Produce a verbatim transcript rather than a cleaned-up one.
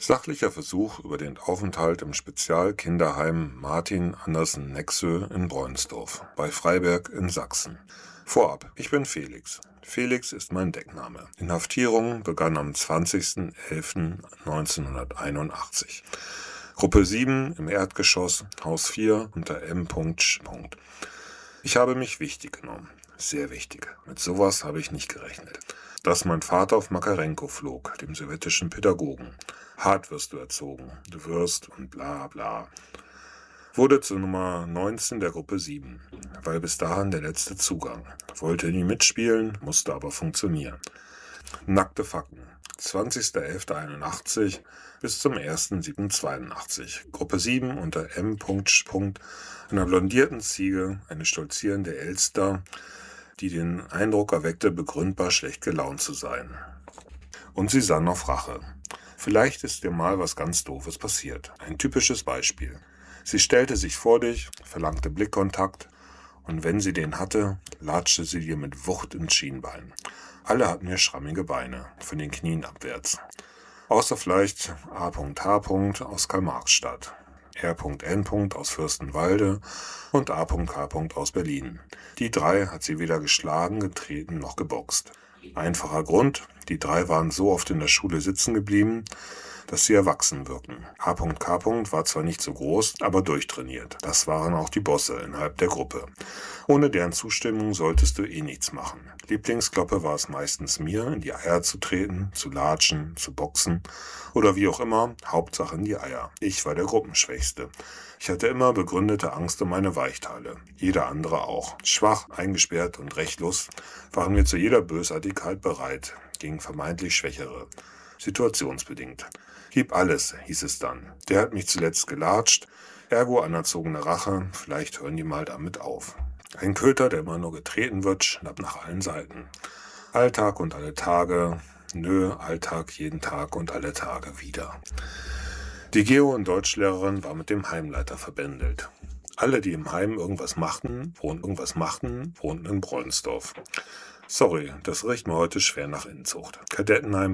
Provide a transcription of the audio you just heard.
Sachlicher Versuch über den Aufenthalt im Spezialkinderheim Martin Andersen Nexö in Bräunsdorf bei Freiberg in Sachsen. Vorab, ich bin Felix. Felix ist mein Deckname. Inhaftierung begann am zwanzigsten elften neunzehnhunderteinundachtzig. Gruppe sieben im Erdgeschoss, Haus vier unter M. Ich habe mich wichtig genommen. Sehr wichtig. Mit sowas habe ich nicht gerechnet. Dass mein Vater auf Makarenko flog, dem sowjetischen Pädagogen. Hart wirst du erzogen, du wirst und bla bla. Wurde zur Nummer neunzehn der Gruppe sieben, weil bis dahin der letzte Zugang. Wollte nie mitspielen, musste aber funktionieren. Nackte Fakten. zwanzigster elfter einundachtzig bis zum ersten siebten zweiundachtzig. Gruppe sieben unter M. Einer blondierten Ziege, eine stolzierende Elster, die den Eindruck erweckte, begründbar schlecht gelaunt zu sein. Und sie sann auf Rache. Vielleicht ist dir mal was ganz Doofes passiert. Ein typisches Beispiel. Sie stellte sich vor dich, verlangte Blickkontakt und wenn sie den hatte, latschte sie dir mit Wucht ins Schienbein. Alle hatten ja schrammige Beine, von den Knien abwärts. Außer vielleicht A H aus Karl-Marx-Stadt, R N aus Fürstenwalde und A K aus Berlin. Die drei hat sie weder geschlagen, getreten noch geboxt. Einfacher Grund, die drei waren so oft in der Schule sitzen geblieben, dass sie erwachsen wirkten. A K war zwar nicht so groß, aber durchtrainiert. Das waren auch die Bosse innerhalb der Gruppe. Ohne deren Zustimmung solltest du eh nichts machen. Lieblingskloppe war es meistens mir, in die Eier zu treten, zu latschen, zu boxen oder wie auch immer, Hauptsache in die Eier. Ich war der Gruppenschwächste. Ich hatte immer begründete Angst um meine Weichteile. Jeder andere auch. Schwach, eingesperrt und rechtlos waren wir zu jeder Bösartigkeit bereit, gegen vermeintlich Schwächere. Situationsbedingt. Gib alles, hieß es dann. Der hat mich zuletzt gelatscht, ergo anerzogene Rache, vielleicht hören die mal damit auf. Ein Köter, der immer nur getreten wird, schnappt nach allen Seiten. Alltag und alle Tage, nö, Alltag jeden Tag und alle Tage wieder. Die Geo- und Deutschlehrerin war mit dem Heimleiter verbändelt. Alle, die im Heim irgendwas machten, wohnten irgendwas machten, wohnten in Bräunsdorf. Sorry, das riecht mir heute schwer nach Inzucht. Kadettenheim